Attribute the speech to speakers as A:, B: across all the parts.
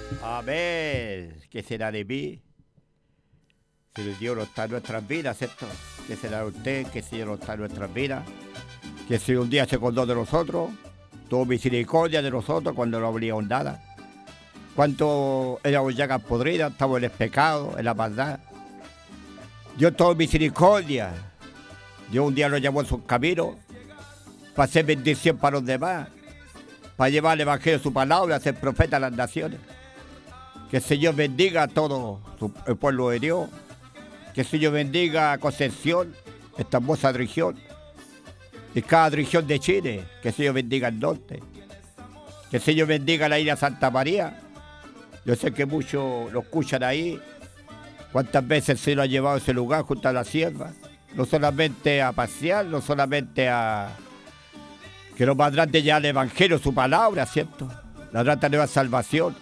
A: A ver, ¿qué será de mí? Si Dios no está en nuestras vidas, ¿cierto? ¿Qué será de usted? ¿Qué si Dios no está en nuestras vidas? Que si un día se acordó de nosotros, tuvo misericordia de nosotros cuando no habríamos nada. Cuánto éramos llagas podridas, estábamos en el pecado, en la maldad. Dios tuvo misericordia. Dios un día nos llamó en sus caminos para hacer bendición para los demás, para llevar el evangelio de su palabra, ser profeta a las naciones. Que el Señor bendiga a todo el pueblo de Dios. Que el Señor bendiga a Concepción, esta hermosa región. Y cada región de Chile. Que el Señor bendiga el norte. Que el Señor bendiga la isla Santa María. Yo sé que muchos lo escuchan ahí. Cuántas veces el Señor ha llevado a ese lugar junto a la sierva. No solamente a pasear, no solamente a que los más grandes llevan el evangelio, su palabra, ¿cierto? La grande nueva salvación.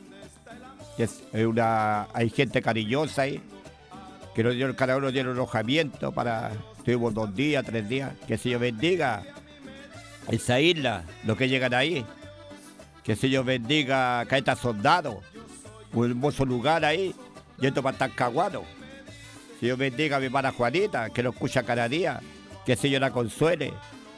A: Hay gente cariñosa ahí, que nos dio, cada uno dio un alojamiento para, estuvimos 2 días, 3 días, que el Señor bendiga esa isla, los que llegan ahí, que el Señor bendiga a Caeta Soldado, un hermoso lugar ahí, yendo para Talcahuano. Que el Señor bendiga a mi hermana Juanita, que lo escucha cada día, que el Señor la consuele,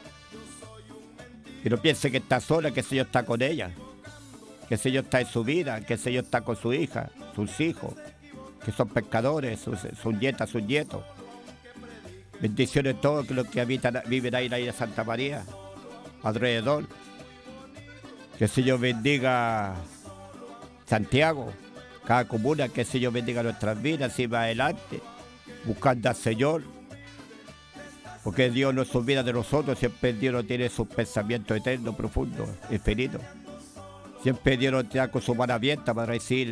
A: que no piense que está sola, que el Señor está con ella. Que el Señor está en su vida, que el Señor está con su hija, sus hijos, que son pescadores, sus nietas, sus nietos. Bendiciones a todos los que viven ahí en la isla de Santa María, alrededor. Que el Señor bendiga Santiago, cada comuna, que el Señor bendiga nuestras vidas, así va adelante, buscando al Señor. Porque Dios no se olvida de nosotros, siempre Dios no tiene sus pensamientos eternos, profundos, infinitos. Siempre Dios nos está con su mano abierta para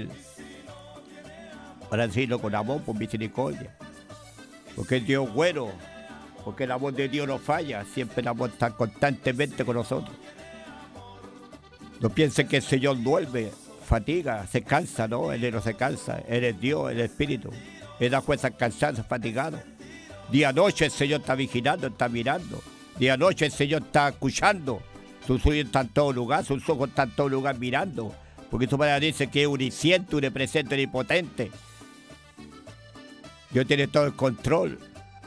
A: decirlo con amor, por misericordia. Porque el Dios es bueno, porque el amor de Dios no falla, siempre el amor está constantemente con nosotros. No piensen que el Señor duerme, fatiga, se cansa, no, Él no se cansa, Él es Dios, el Espíritu. Él da fuerza cansado, fatigado. Día a noche el Señor está vigilando, está mirando. Día a noche el Señor está escuchando. Sus oídos están en todo lugar, sus ojos están en todo lugar mirando. Porque su palabra dice que es omnisciente, omnipresente, omnipotente. Dios tiene todo el control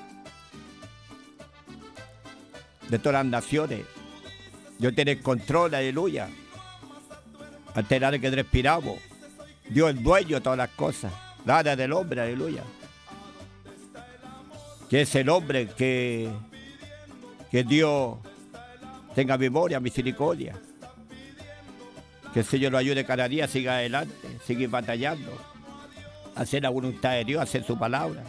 A: de todas las naciones. Dios tiene el control, aleluya. Ante el aire que respiramos. Dios es el dueño de todas las cosas. Nada del hombre, aleluya. Que es el hombre que Dios tenga memoria, misericordia. Que el Señor lo ayude cada día, siga adelante, seguir batallando, hacer la voluntad de Dios, hacer su palabra.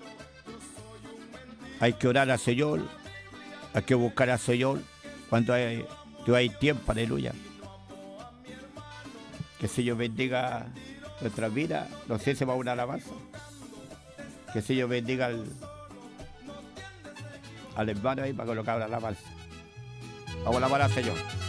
A: Hay que orar al Señor, hay que buscar al Señor cuando hay tiempo, aleluya. Que el Señor bendiga nuestras vidas. No sé si se va una alabanza. Que el Señor bendiga al hermano ahí para colocar la alabanza. Vamos a alabar al Señor.